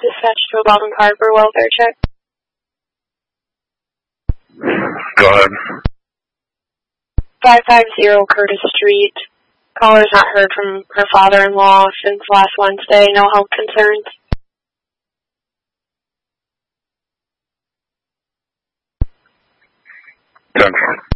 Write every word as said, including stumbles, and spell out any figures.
Dispatch to a Baldwin Harbor welfare check. Go ahead. five five zero Curtis Street. Caller's not heard from her father-in-law since last Wednesday. No health concerns. Ten.